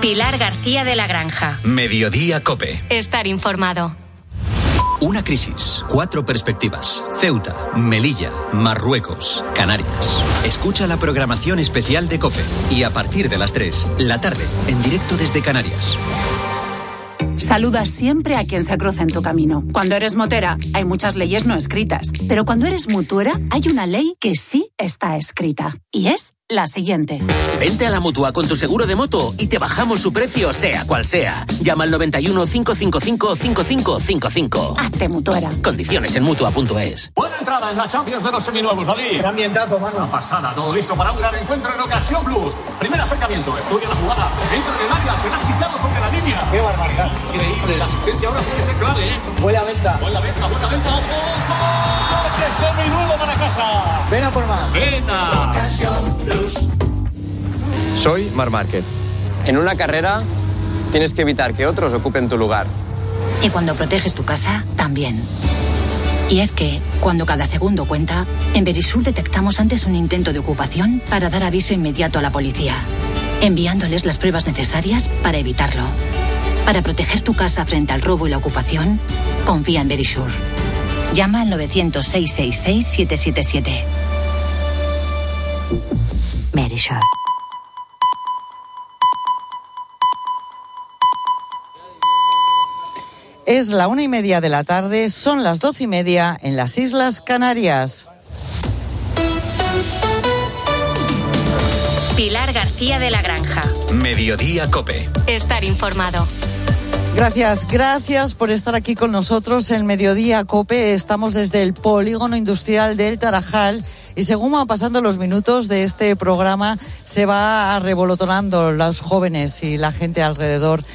Pilar García de la Granja. Mediodía COPE. Estar informado. Una crisis, 4 perspectivas. Ceuta, Melilla, Marruecos, Canarias. Escucha la programación especial de COPE y a partir de las 3, la tarde, en directo desde Canarias. Saluda siempre a quien se cruza en tu camino. Cuando eres motera, hay muchas leyes no escritas. Pero cuando eres mutuera, hay una ley que sí está escrita. Y es la siguiente. Vente a la Mutua con tu seguro de moto y te bajamos su precio, sea cual sea. Llama al 91 555 5555. Hazte mutuera. Condiciones en Mutua.es. Buena entrada en la Champions de los seminuevos, David. Qué ambientazo, mano. Una pasada, todo listo para un gran encuentro en Ocasión Plus. Primer acercamiento, estudia la jugada. Entra en el área, se la ha quitado sobre la línea. Qué barbaridad. Increíble, la asistencia ahora tiene que ser clave, Buena venta. Buena venta, ojo. ¡Coche seminuevo para casa! Ven a por más. ¡Venta! Ocasión Plus. Soy Marc Márquez. En una carrera tienes que evitar que otros ocupen tu lugar. Y cuando proteges tu casa, también. Y es que, cuando cada segundo cuenta, en Verisur detectamos antes un intento de ocupación para dar aviso inmediato a la policía, enviándoles las pruebas necesarias para evitarlo. Para proteger tu casa frente al robo y la ocupación, confía en Verisur. Llama al 900-666-777. Verisur. Es la 1:30 de la tarde, son las 12:30 en las Islas Canarias. Pilar García de la Granja. Mediodía COPE. Estar informado. Gracias por estar aquí con nosotros en Mediodía COPE. Estamos desde el polígono industrial del Tarajal y según van pasando los minutos de este programa se va revolotonando los jóvenes y la gente alrededor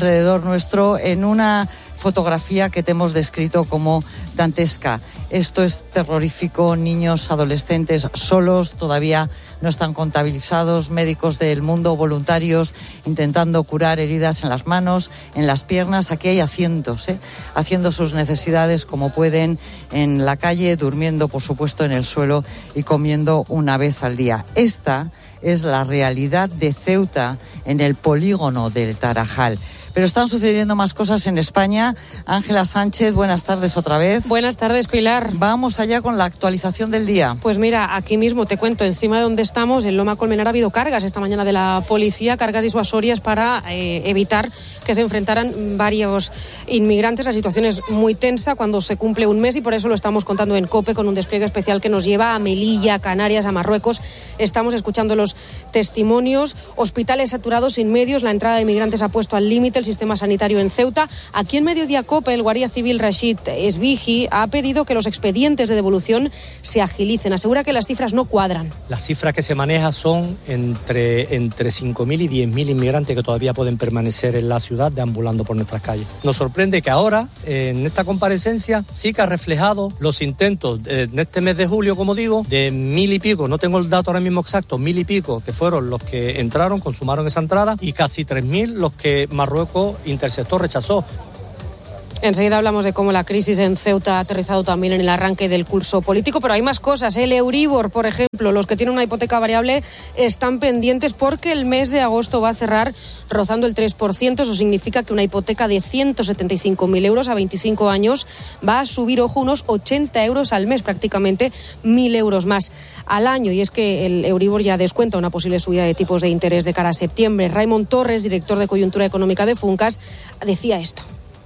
nuestro en una fotografía que te hemos descrito como dantesca. Esto es terrorífico, niños, adolescentes solos, todavía no están contabilizados, médicos del mundo, voluntarios, intentando curar heridas en las manos, en las piernas. Aquí hay a cientos, haciendo sus necesidades como pueden en la calle, durmiendo, por supuesto, en el suelo y comiendo una vez al día. Esta es la realidad de Ceuta en el polígono del Tarajal. Pero están sucediendo más cosas en España. Ángela Sánchez, buenas tardes otra vez. Buenas tardes, Pilar. Vamos allá con la actualización del día. Pues mira, aquí mismo te cuento, encima de donde estamos, en Loma Colmenar, ha habido cargas esta mañana de la policía, cargas disuasorias para evitar que se enfrentaran varios inmigrantes. La situación es muy tensa cuando se cumple un mes y por eso lo estamos contando en COPE con un despliegue especial que nos lleva a Melilla, Canarias, a Marruecos. Estamos escuchando los testimonios, hospitales saturados sin medios, la entrada de inmigrantes ha puesto al límite el sistema sanitario en Ceuta. Aquí en Mediodía COPE, el guardia civil Rashid Esbigi ha pedido que los expedientes de devolución se agilicen. Asegura que las cifras no cuadran. Las cifras que se manejan son entre 5.000 y 10.000 inmigrantes que todavía pueden permanecer en la ciudad deambulando por nuestras calles. Nos sorprende que ahora, en esta comparecencia, sí que ha reflejado los intentos en este mes de julio, como digo, de 1.000 y pico, no tengo el dato ahora mismo exacto, 1.000 y pico que fueron los que entraron, consumaron esa entrada y casi 3.000 los que Marruecos interceptó, rechazó. Enseguida hablamos de cómo la crisis en Ceuta ha aterrizado también en el arranque del curso político, pero hay más cosas. El Euribor, por ejemplo, los que tienen una hipoteca variable están pendientes porque el mes de agosto va a cerrar rozando el 3%. Eso significa que una hipoteca de 175.000 euros a 25 años va a subir, ojo, unos 80 euros al mes, prácticamente 1.000 euros más al año. Y es que el Euribor ya descuenta una posible subida de tipos de interés de cara a septiembre. Raymond Torres, director de Coyuntura Económica de Funcas, decía esto.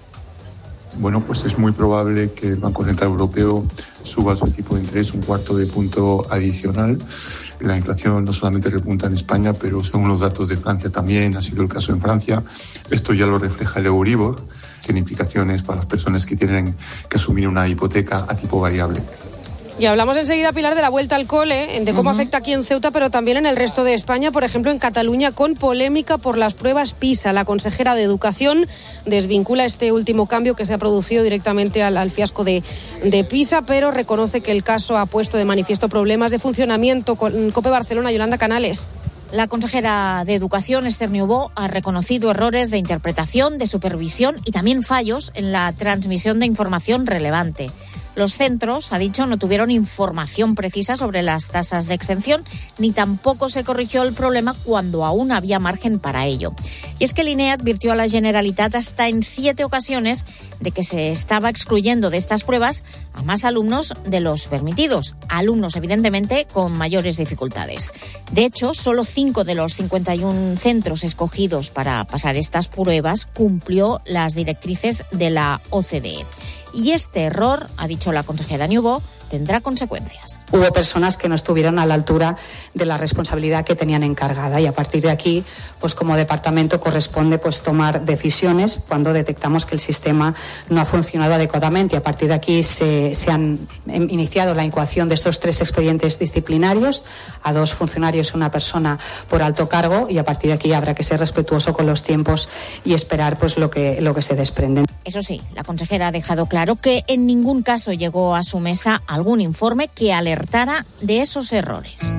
Bueno, pues es muy probable que el Banco Central Europeo suba su tipo de interés un 1/4 punto adicional. La inflación no solamente repunta en España, pero según los datos de Francia también ha sido el caso en Francia. Esto ya lo refleja el Euribor. Tiene implicaciones para las personas que tienen que asumir una hipoteca a tipo variable. Y hablamos enseguida, Pilar, de la vuelta al cole, de cómo afecta aquí en Ceuta, pero también en el resto de España, por ejemplo en Cataluña, con polémica por las pruebas PISA. La consejera de Educación desvincula este último cambio que se ha producido directamente al fiasco de PISA, pero reconoce que el caso ha puesto de manifiesto problemas de funcionamiento. Con COPE Barcelona, Yolanda Canales. La consejera de Educación, Esther Niubó, ha reconocido errores de interpretación, de supervisión y también fallos en la transmisión de información relevante. Los centros, ha dicho, no tuvieron información precisa sobre las tasas de exención, ni tampoco se corrigió el problema cuando aún había margen para ello. Y es que el INE advirtió a la Generalitat hasta en 7 ocasiones de que se estaba excluyendo de estas pruebas a más alumnos de los permitidos, alumnos evidentemente con mayores dificultades. De hecho, solo 5 de los 51 centros escogidos para pasar estas pruebas cumplió las directrices de la OCDE. Y este error, ha dicho la consejera Niubó, tendrá consecuencias. Hubo personas que no estuvieron a la altura de la responsabilidad que tenían encargada y a partir de aquí, pues como departamento corresponde pues tomar decisiones cuando detectamos que el sistema no ha funcionado adecuadamente. A partir de aquí se han iniciado la incoación de estos 3 expedientes disciplinarios a 2 funcionarios y 1 persona por alto cargo y a partir de aquí habrá que ser respetuoso con los tiempos y esperar pues lo que se desprende. Eso sí, la consejera ha dejado claro que en ningún caso llegó a su mesa algún informe que alertara de esos errores.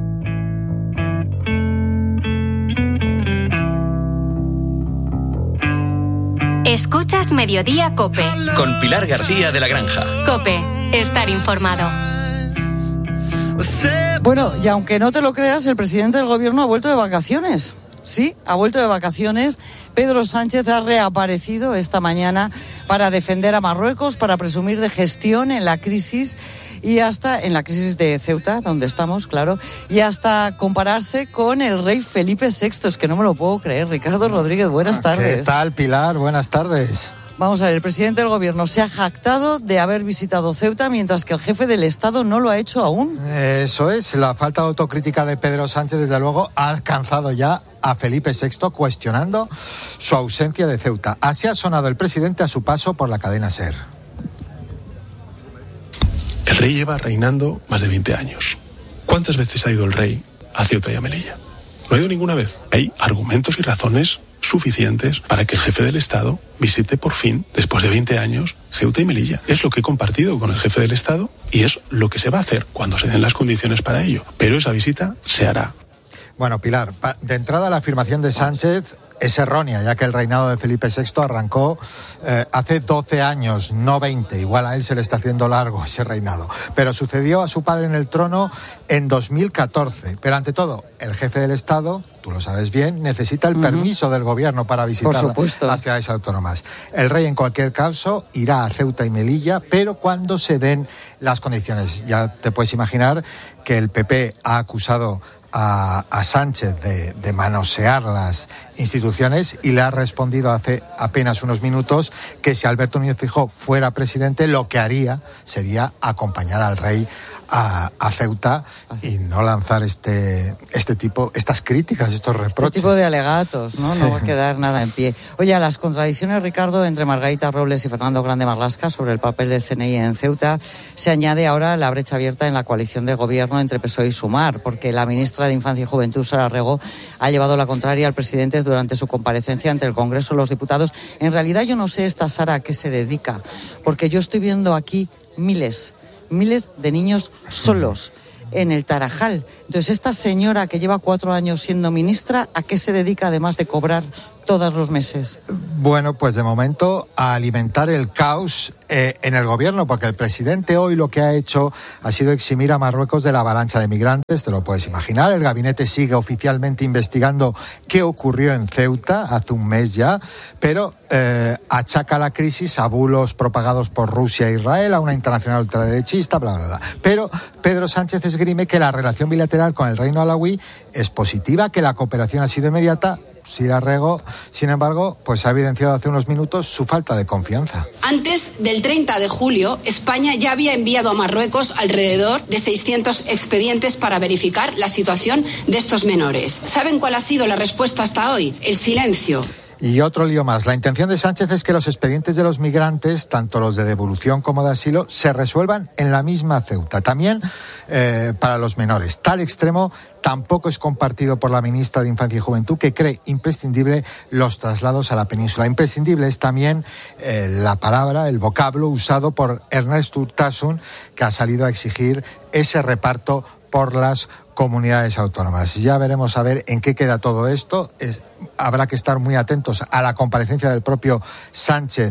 Escuchas Mediodía COPE. Con Pilar García de la Granja. COPE, estar informado. Bueno, y aunque no te lo creas, el presidente del gobierno ha vuelto de vacaciones. Sí, ha vuelto de vacaciones. Pedro Sánchez ha reaparecido esta mañana para defender a Marruecos, para presumir de gestión en la crisis y hasta en la crisis de Ceuta, donde estamos, claro, y hasta compararse con el rey Felipe VI. Es que no me lo puedo creer. Ricardo Rodríguez, buenas tardes. ¿Qué tal, Pilar? Buenas tardes. Vamos a ver, el presidente del gobierno se ha jactado de haber visitado Ceuta, mientras que el jefe del Estado no lo ha hecho aún. Eso es, la falta de autocrítica de Pedro Sánchez, desde luego, ha alcanzado ya a Felipe VI cuestionando su ausencia de Ceuta. Así ha sonado el presidente a su paso por la cadena SER. El rey lleva reinando más de 20 años. ¿Cuántas veces ha ido el rey a Ceuta y a Melilla? No ha ido ninguna vez. Hay argumentos y razones suficientes para que el jefe del Estado visite por fin, después de 20 años, Ceuta y Melilla. Es lo que he compartido con el jefe del Estado y es lo que se va a hacer cuando se den las condiciones para ello. Pero esa visita se hará. Bueno, Pilar, de entrada la afirmación de Sánchez es errónea, ya que el reinado de Felipe VI arrancó hace 12 años, no 20. Igual a él se le está haciendo largo ese reinado. Pero sucedió a su padre en el trono en 2014. Pero ante todo, el jefe del Estado, tú lo sabes bien, necesita el permiso del gobierno para visitar las ciudades autónomas. El rey, en cualquier caso, irá a Ceuta y Melilla, pero cuando se den las condiciones. Ya te puedes imaginar que el PP ha acusado a Sánchez de manosear las instituciones y le ha respondido hace apenas unos minutos que si Alberto Núñez Feijóo fuera presidente, lo que haría sería acompañar al rey a Ceuta y no lanzar estas críticas, estos reproches. Este tipo de alegatos, ¿no? No va a quedar nada en pie. Oye, a las contradicciones, Ricardo, entre Margarita Robles y Fernando Grande Marlaska sobre el papel del CNI en Ceuta, se añade ahora la brecha abierta en la coalición de gobierno entre PSOE y Sumar, porque la ministra de Infancia y Juventud, Sara Rego, ha llevado la contraria al presidente durante su comparecencia ante el Congreso de los Diputados. En realidad yo no sé esta Sara a qué se dedica, porque yo estoy viendo aquí miles de niños solos en el Tarajal. Entonces, esta señora que lleva 4 años siendo ministra, ¿a qué se dedica además de cobrar todos los meses? Bueno, pues de momento a alimentar el caos en el gobierno, porque el presidente hoy lo que ha hecho ha sido eximir a Marruecos de la avalancha de migrantes, te lo puedes imaginar. El gabinete sigue oficialmente investigando qué ocurrió en Ceuta hace un mes ya, pero achaca la crisis a bulos propagados por Rusia e Israel, a una internacional ultraderechista, bla, bla, bla. Pero Pedro Sánchez esgrime que la relación bilateral con el reino alauí es positiva, que la cooperación ha sido inmediata. Sara Rego, sin embargo, pues ha evidenciado hace unos minutos su falta de confianza. Antes del 30 de julio, España ya había enviado a Marruecos alrededor de 600 expedientes para verificar la situación de estos menores. ¿Saben cuál ha sido la respuesta hasta hoy? El silencio. Y otro lío más. La intención de Sánchez es que los expedientes de los migrantes, tanto los de devolución como de asilo, se resuelvan en la misma Ceuta. También para los menores. Tal extremo tampoco es compartido por la ministra de Infancia y Juventud, que cree imprescindible los traslados a la península. Imprescindible es también la palabra, el vocablo usado por Ernest Urtasun, que ha salido a exigir ese reparto por las comunidades autónomas. Ya veremos a ver en qué queda todo esto. Habrá que estar muy atentos a la comparecencia del propio Sánchez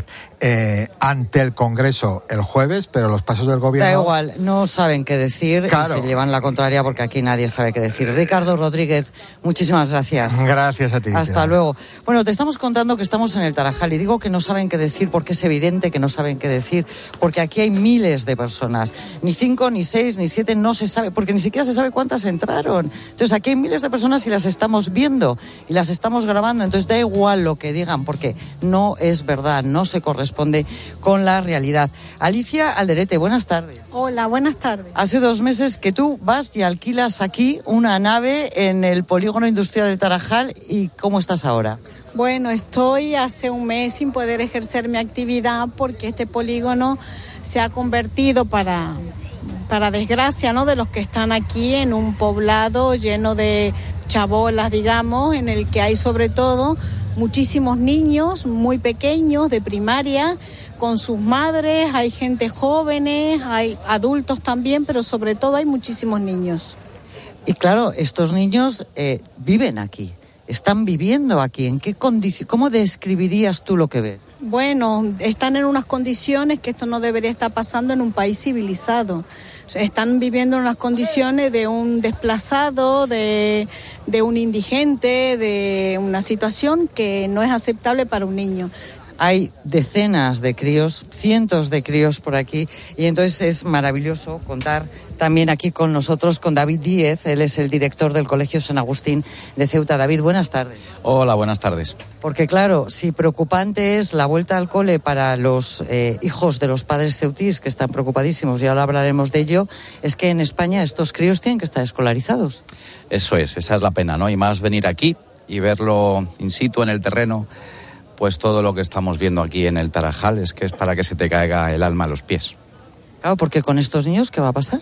ante el Congreso el jueves, pero los pasos del gobierno... Da igual, no saben qué decir, claro. Y se llevan la contraria porque aquí nadie sabe qué decir. Ricardo Rodríguez, muchísimas gracias. Gracias a ti. Hasta luego. Bueno, te estamos contando que estamos en el Tarajal y digo que no saben qué decir porque es evidente que no saben qué decir, porque aquí hay miles de personas. Ni 5, ni 6, ni 7, no se sabe, porque ni siquiera se sabe cuántas entraron. Entonces aquí hay miles de personas y las estamos viendo y las estamos grabando, entonces da igual lo que digan porque no es verdad, no se corresponde con la realidad. Alicia Alderete, buenas tardes. Hola, buenas tardes. Hace 2 meses que tú vas y alquilas aquí una nave en el polígono industrial del Tarajal, ¿y cómo estás ahora? Bueno, estoy hace 1 mes sin poder ejercer mi actividad porque este polígono se ha convertido para desgracia, ¿no?, de los que están aquí, en un poblado lleno de chabolas, digamos, en el que hay sobre todo muchísimos niños muy pequeños de primaria con sus madres, hay gente jóvenes, hay adultos también, pero sobre todo hay muchísimos niños. Y claro, estos niños viven aquí, están viviendo aquí. ¿En qué condición? ¿Cómo describirías tú lo que ves? Bueno, están en unas condiciones que esto no debería estar pasando en un país civilizado. Están viviendo en unas condiciones de un desplazado, de un indigente, de una situación que no es aceptable para un niño. Hay decenas de críos, cientos de críos por aquí, y entonces es maravilloso contar también aquí con nosotros con David Díez. Él es el director del Colegio San Agustín de Ceuta. David, buenas tardes. Hola, buenas tardes. Porque claro, si preocupante es la vuelta al cole para los hijos de los padres ceutís, que están preocupadísimos, y ahora hablaremos de ello, es que en España estos críos tienen que estar escolarizados. Eso es, esa es la pena, ¿no? Y más venir aquí y verlo in situ en el terreno. Pues todo lo que estamos viendo aquí en el Tarajal es que es para que se te caiga el alma a los pies. Claro, porque con estos niños, ¿qué va a pasar?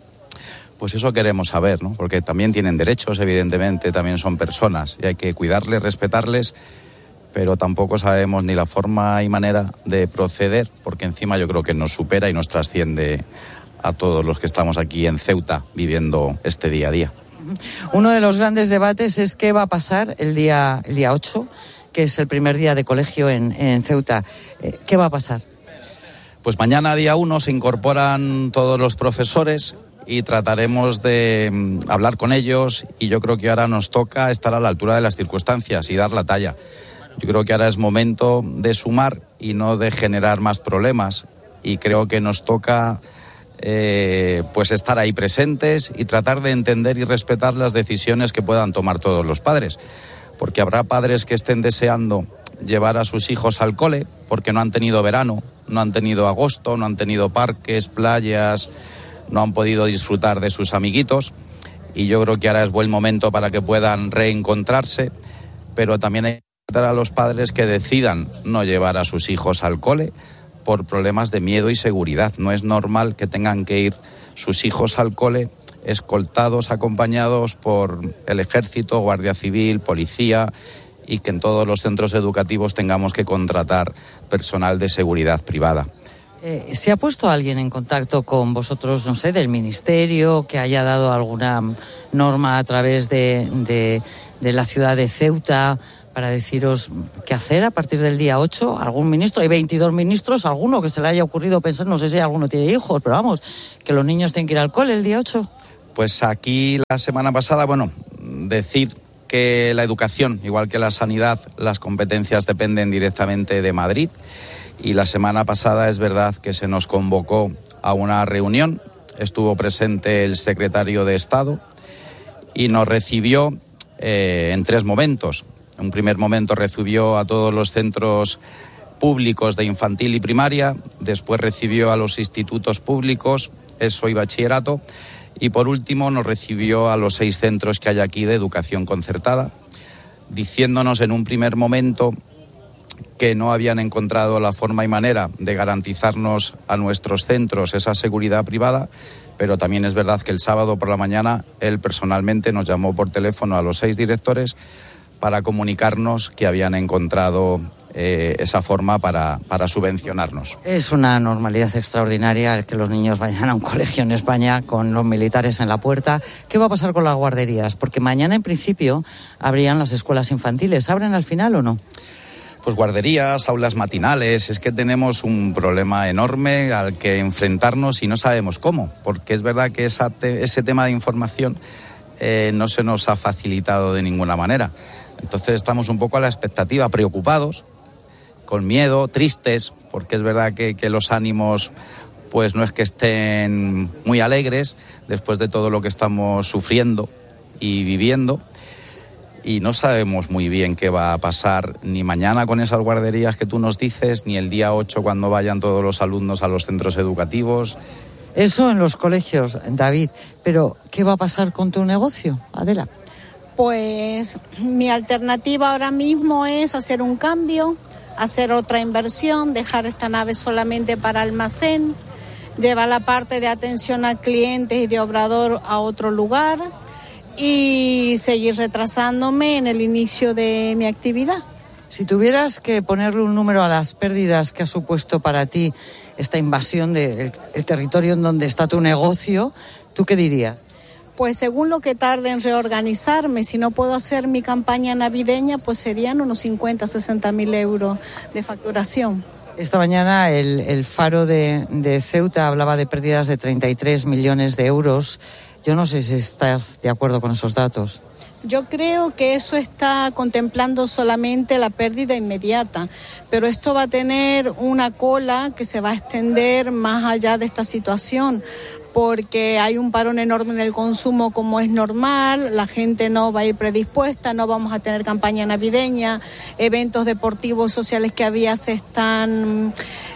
Pues eso queremos saber, ¿no? Porque también tienen derechos, evidentemente, también son personas y hay que cuidarles, respetarles, pero tampoco sabemos ni la forma y manera de proceder, porque encima yo creo que nos supera y nos trasciende a todos los que estamos aquí en Ceuta viviendo este día a día. Uno de los grandes debates es qué va a pasar el día 8, que es el primer día de colegio en Ceuta. ¿Qué va a pasar? Pues mañana, día 1, se incorporan todos los profesores y trataremos de hablar con ellos, y yo creo que ahora nos toca estar a la altura de las circunstancias y dar la talla. Yo creo que ahora es momento de sumar y no de generar más problemas, y creo que nos toca pues estar ahí presentes y tratar de entender y respetar las decisiones que puedan tomar todos los padres. Porque habrá padres que estén deseando llevar a sus hijos al cole porque no han tenido verano, no han tenido agosto, no han tenido parques, playas, no han podido disfrutar de sus amiguitos, y yo creo que ahora es buen momento para que puedan reencontrarse, pero también hay que tratar a los padres que decidan no llevar a sus hijos al cole por problemas de miedo y seguridad. No es normal que tengan que ir sus hijos al cole escoltados, acompañados por el Ejército, Guardia Civil, Policía, y que en todos los centros educativos tengamos que contratar personal de seguridad privada. ¿Se ha puesto alguien en contacto con vosotros, no sé, del Ministerio, que haya dado alguna norma a través de la ciudad de Ceuta para deciros qué hacer a partir del día 8? ¿Algún ministro? Hay 22 ministros, alguno que se le haya ocurrido pensar, no sé si alguno tiene hijos, pero vamos, que los niños tienen que ir al cole el día 8. Pues aquí la semana pasada, decir que la educación, igual que la sanidad, las competencias dependen directamente de Madrid, y la semana pasada es verdad que se nos convocó a una reunión, estuvo presente el secretario de Estado y nos recibió en 3 momentos. En un primer momento recibió a todos los centros públicos de infantil y primaria, después recibió a los institutos públicos, ESO y bachillerato, y por último nos recibió a los 6 centros que hay aquí de educación concertada, diciéndonos en un primer momento que no habían encontrado la forma y manera de garantizarnos a nuestros centros esa seguridad privada, pero también es verdad que el sábado por la mañana él personalmente nos llamó por teléfono a los 6 directores para comunicarnos que habían encontrado esa forma para subvencionarnos. Es una normalidad extraordinaria el que los niños vayan a un colegio en España con los militares en la puerta. ¿Qué va a pasar con las guarderías? Porque mañana, en principio, abrían las escuelas infantiles. ¿Abren al final o no? Pues guarderías, aulas matinales, es que tenemos un problema enorme al que enfrentarnos y no sabemos cómo, porque es verdad que ese tema de información no se nos ha facilitado de ninguna manera. Entonces estamos un poco a la expectativa, preocupados, con miedo, tristes, porque es verdad que los ánimos pues no es que estén muy alegres después de todo lo que estamos sufriendo y viviendo. Y no sabemos muy bien qué va a pasar ni mañana con esas guarderías que tú nos dices, ni el día 8 cuando vayan todos los alumnos a los centros educativos. Eso en los colegios, David. Pero, ¿qué va a pasar con tu negocio, Adela? Pues mi alternativa ahora mismo es hacer un cambio, hacer otra inversión, dejar esta nave solamente para almacén, llevar la parte de atención a clientes y de obrador a otro lugar y seguir retrasándome en el inicio de mi actividad. Si tuvieras que ponerle un número a las pérdidas que ha supuesto para ti esta invasión del territorio en donde está tu negocio, ¿tú qué dirías? Pues según lo que tarde en reorganizarme, si no puedo hacer mi campaña navideña, pues serían unos 50-60 mil euros de facturación. Esta mañana el Faro de Ceuta hablaba de pérdidas de 33 millones de euros. Yo no sé si estás de acuerdo con esos datos. Yo creo que eso está contemplando solamente la pérdida inmediata, pero esto va a tener una cola que se va a extender más allá de esta situación, porque hay un parón enorme en el consumo como es normal, la gente no va a ir predispuesta, no vamos a tener campaña navideña, eventos deportivos sociales que había se están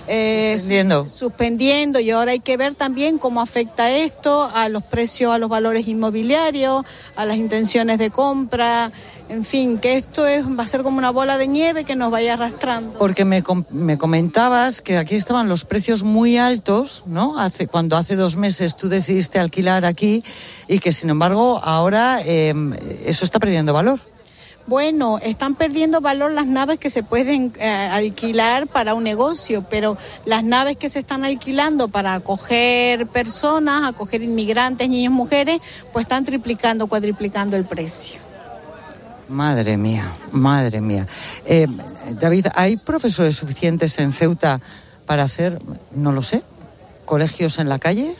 suspendiendo y ahora hay que ver también cómo afecta esto a los precios, a los valores inmobiliarios, a las intenciones de compra, en fin, que esto va a ser como una bola de nieve que nos vaya arrastrando. Porque me comentabas que aquí estaban los precios muy altos, ¿no? Cuando hace 2 meses tú decidiste alquilar aquí y que sin embargo ahora eso está perdiendo valor. Bueno, están perdiendo valor las naves que se pueden alquilar para un negocio, pero las naves que se están alquilando para acoger personas, acoger inmigrantes, niños, mujeres, pues están triplicando, cuadriplicando el precio. Madre mía, madre mía. David, ¿hay profesores suficientes en Ceuta para hacer, no lo sé, colegios en la calle?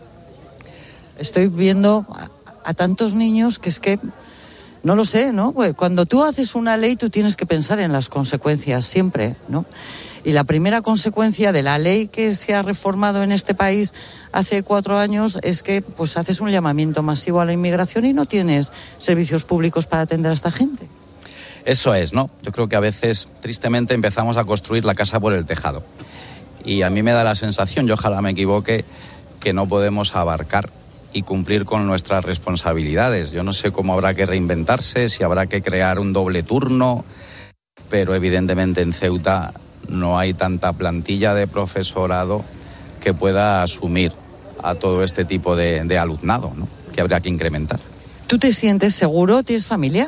Estoy viendo a tantos niños que es que... No lo sé, ¿no? Pues cuando tú haces una ley, tú tienes que pensar en las consecuencias siempre, ¿no? Y la primera consecuencia de la ley que se ha reformado en este país hace 4 años es que pues haces un llamamiento masivo a la inmigración y no tienes servicios públicos para atender a esta gente. Eso es, ¿no? Yo creo que a veces, tristemente, empezamos a construir la casa por el tejado. Y a mí me da la sensación, yo ojalá me equivoque, que no podemos abarcar y cumplir con nuestras responsabilidades. Yo no sé cómo habrá que reinventarse, si habrá que crear un doble turno, pero evidentemente en Ceuta no hay tanta plantilla de profesorado que pueda asumir a todo este tipo de alumnado, ¿no? Que habría que incrementar. ¿Tú te sientes seguro? ¿Tienes familia?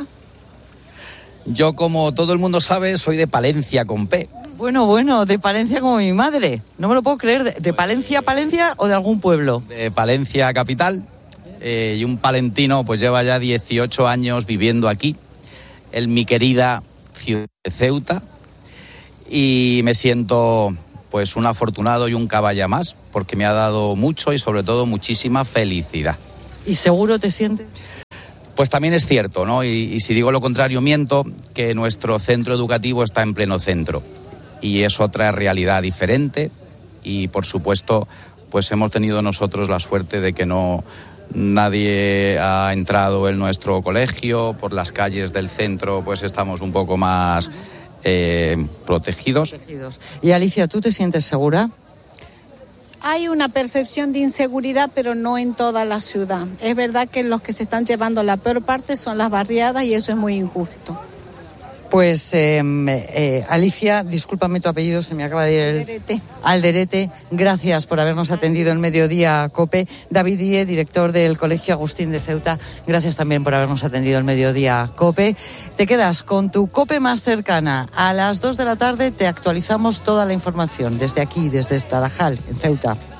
Yo, como todo el mundo sabe, soy de Palencia con P. Bueno, de Palencia como mi madre. No me lo puedo creer. ¿De Palencia o de algún pueblo? De Palencia capital. Y un palentino pues lleva ya 18 años viviendo aquí, en mi querida ciudad de Ceuta. Y me siento pues un afortunado y un caballa más, porque me ha dado mucho y sobre todo muchísima felicidad. ¿Y seguro te sientes? Pues también es cierto, ¿no? Y si digo lo contrario miento, que nuestro centro educativo está en pleno centro. Y es otra realidad diferente y, por supuesto, pues hemos tenido nosotros la suerte de que nadie ha entrado en nuestro colegio. Por las calles del centro pues estamos un poco más protegidos. Y Alicia, ¿tú te sientes segura? Hay una percepción de inseguridad, pero no en toda la ciudad. Es verdad que los que se están llevando la peor parte son las barriadas y eso es muy injusto. Pues Alicia, discúlpame tu apellido, se me acaba de ir Alderete. Gracias por habernos atendido en Mediodía COPE. David Die, director del Colegio Agustín de Ceuta, gracias también por habernos atendido en Mediodía COPE. Te quedas con tu COPE más cercana. A las 2 de la tarde te actualizamos toda la información desde aquí, desde Tarajal, en Ceuta.